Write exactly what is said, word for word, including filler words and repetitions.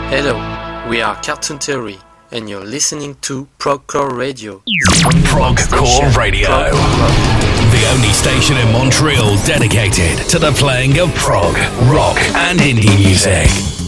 Hello, we are Cartoon Theory, and you're listening to Progcore Radio. Progcore Radio. Prog the only station in Montreal dedicated to the playing of prog, rock, and indie music.